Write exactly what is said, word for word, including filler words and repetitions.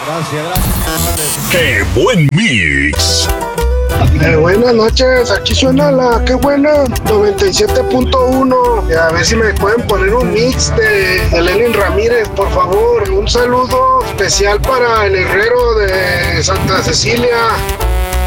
Gracias, gracias. ¡Qué buen mix! Eh, buenas noches, aquí suena la qué buena noventa y siete punto uno. A ver si me pueden poner un mix de Lenin Ramírez, por favor. Un saludo especial para el herrero de Santa Cecilia.